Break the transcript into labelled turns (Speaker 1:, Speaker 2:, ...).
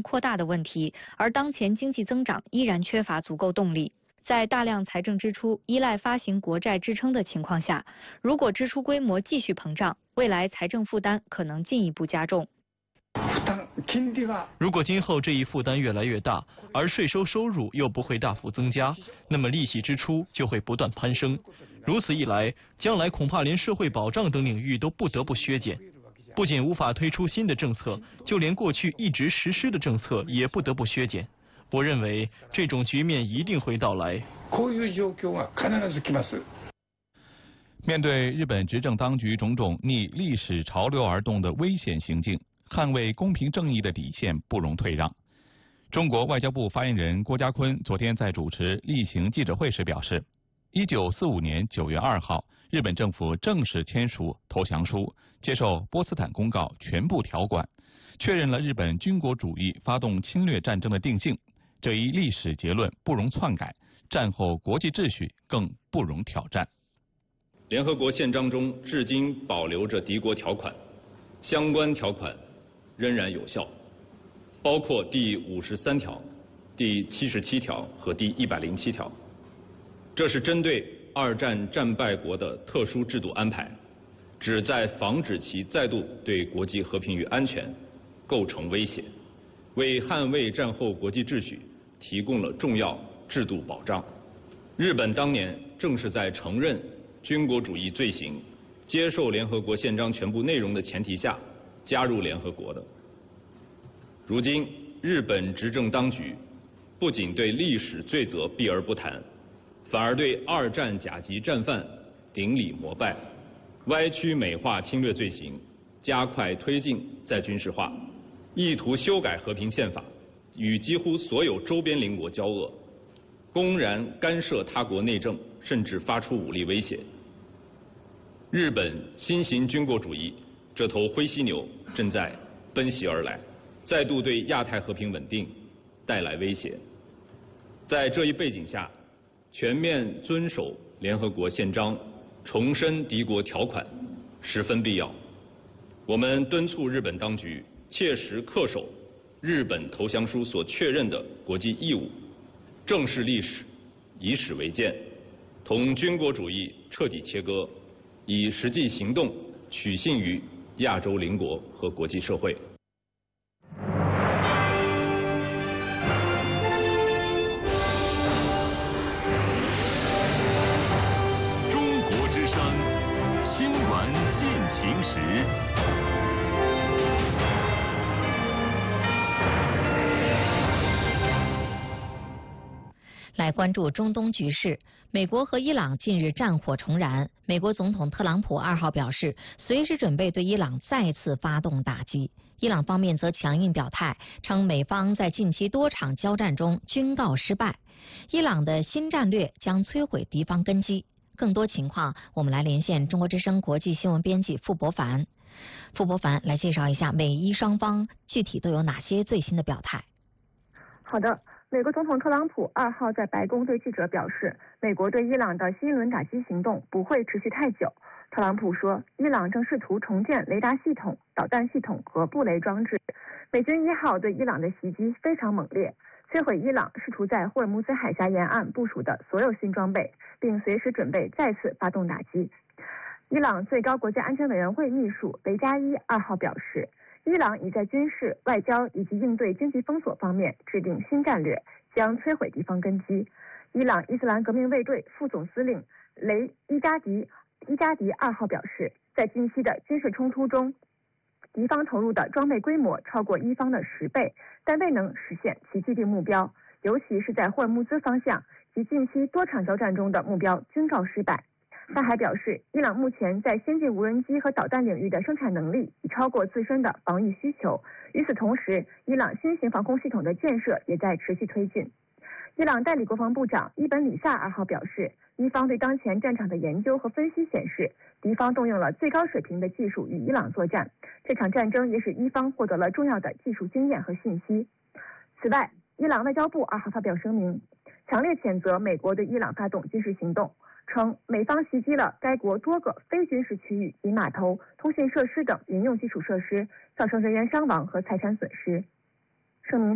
Speaker 1: 扩大的问题，而当前经济增长依然缺乏足够动力。在大量财政支出依赖发行国债支撑的情况下，如果支出规模继续膨胀，未来财政负担可能进一步加重。
Speaker 2: 如果今后这一负担越来越大，而税收入又不会大幅增加，那么利息支出就会不断攀升。如此一来，将来恐怕连社会保障等领域都不得不削减，不仅无法推出新的政策，就连过去一直实施的政策也不得不削减。我认为这种局面一定会到来。
Speaker 3: 面对日本执政当局种种逆历史潮流而动的危险行径，捍卫公平正义的底线不容退让。中国外交部发言人郭家坤昨天在主持例行记者会时表示，1945年9月2号，日本政府正式签署投降书，接受波茨坦公告全部条款，确认了日本军国主义发动侵略战争的定性。这一历史结论不容篡改，战后国际秩序更不容挑战。
Speaker 4: 联合国宪章中至今保留着敌国条款，相关条款仍然有效，包括第53条、第77条和第107条。这是针对二战战败国的特殊制度安排，旨在防止其再度对国际和平与安全构成威胁，为捍卫战后国际秩序提供了重要制度保障。日本当年正是在承认军国主义罪行、接受联合国宪章全部内容的前提下加入联合国的。如今，日本执政当局不仅对历史罪责避而不谈，反而对二战甲级战犯顶礼膜拜，歪曲美化侵略罪行，加快推进再军事化，意图修改和平宪法，与几乎所有周边邻国交恶，公然干涉他国内政，甚至发出武力威胁。日本新型军国主义这头灰犀牛正在奔袭而来，再度对亚太和平稳定带来威胁。在这一背景下，全面遵守联合国宪章，重申敌国条款十分必要。我们敦促日本当局切实恪守日本投降书所确认的国际义务，正视历史，以史为鉴，同军国主义彻底切割，以实际行动取信于亚洲邻国和国际社会。
Speaker 5: 中国之声，新闻进行时。
Speaker 6: 来关注中东局势，美国和伊朗近日战火重燃。美国总统特朗普2号表示，随时准备对伊朗再次发动打击。伊朗方面则强硬表态，称美方在近期多场交战中均告失败。伊朗的新战略将摧毁敌方根基。更多情况，我们来连线中国之声国际新闻编辑傅博凡。傅博凡来介绍一下美伊双方具体都有哪些最新的表态。
Speaker 7: 好的。美国总统特朗普2号在白宫对记者表示，美国对伊朗的新一轮打击行动不会持续太久。特朗普说，伊朗正试图重建雷达系统、导弹系统和布雷装置。美军1号对伊朗的袭击非常猛烈，摧毁伊朗试图在霍尔木兹海峡沿岸部署的所有新装备，并随时准备再次发动打击。伊朗最高国家安全委员会秘书雷加伊2号表示，伊朗已在军事、外交以及应对经济封锁方面制定新战略，将摧毁敌方根基。伊朗伊斯兰革命卫队副总司令伊加迪2号表示，在近期的军事冲突中，敌方投入的装备规模超过伊方的10倍，但未能实现其既定目标，尤其是在霍尔木兹方向及近期多场交战中的目标均告失败。他还表示，伊朗目前在先进无人机和导弹领域的生产能力已超过自身的防御需求。与此同时，伊朗新型防空系统的建设也在持续推进。伊朗代理国防部长伊本里萨2号表示，伊方对当前战场的研究和分析显示，敌方动用了最高水平的技术与伊朗作战。这场战争也使伊方获得了重要的技术经验和信息。此外，伊朗外交部2号发表声明，强烈谴责美国对伊朗发动军事行动，称美方袭击了该国多个非军事区域及码头、通信设施等民用基础设施，造成人员伤亡和财产损失。声明